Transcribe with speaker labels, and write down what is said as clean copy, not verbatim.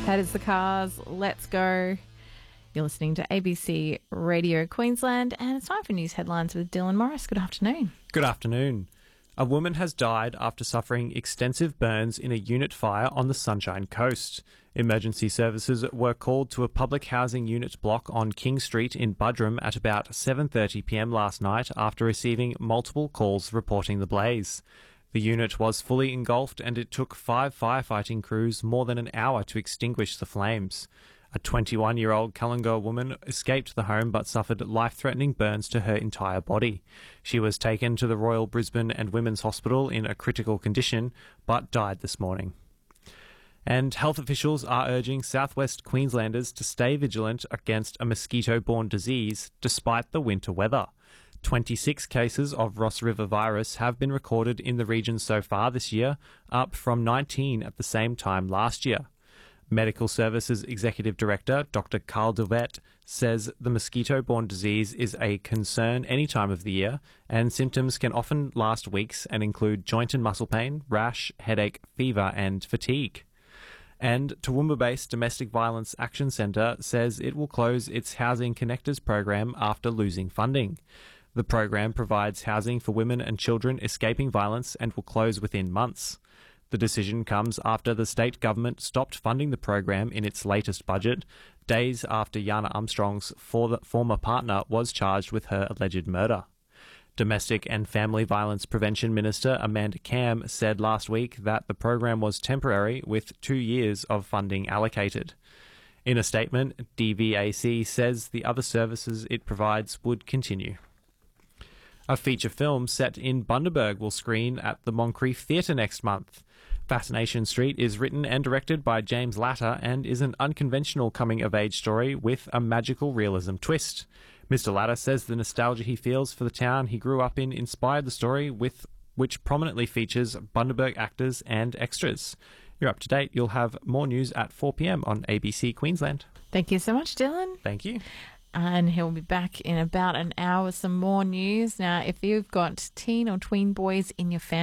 Speaker 1: That is the Cars. Let's go. You're listening to ABC Radio Queensland, and it's time for news headlines with Dylan Morris. Good afternoon.
Speaker 2: Good afternoon. A woman has died after suffering extensive burns in a unit fire on the Sunshine Coast. Emergency services were called to a public housing unit block on King Street in Buderim at about 7:30 p.m. last night after receiving multiple calls reporting the blaze. The unit was fully engulfed and it took 5 firefighting crews more than an hour to extinguish the flames. A 21-year-old Kalinga woman escaped the home but suffered life-threatening burns to her entire body. She was taken to the Royal Brisbane and Women's Hospital in a critical condition but died this morning. And health officials are urging southwest Queenslanders to stay vigilant against a mosquito-borne disease despite the winter weather. 26 cases of Ross River virus have been recorded in the region so far this year, up from 19 at the same time last year. Medical Services Executive Director Dr. Carl Devet says the mosquito-borne disease is a concern any time of the year, and symptoms can often last weeks and include joint and muscle pain, rash, headache, fever and fatigue. And Toowoomba-based Domestic Violence Action Centre says it will close its Housing Connectors program after losing funding. The program provides housing for women and children escaping violence and will close within months. The decision comes after the state government stopped funding the program in its latest budget, days after Yana Armstrong's former partner was charged with her alleged murder. Domestic and Family Violence Prevention Minister Amanda Cam said last week that the program was temporary with 2 years of funding allocated. In a statement, DVAC says the other services it provides would continue. A feature film set in Bundaberg will screen at the Moncrief Theatre next month. Fascination Street is written and directed by James Latta and is an unconventional coming-of-age story with a magical realism twist. Mr. Latta says the nostalgia he feels for the town he grew up in inspired the story, which prominently features Bundaberg actors and extras. You're up to date. You'll have more news at 4 p.m. on ABC Queensland.
Speaker 1: Thank you so much, Dylan.
Speaker 2: Thank you.
Speaker 1: And he'll be back in about an hour with some more news. Now, if you've got teen or tween boys in your family,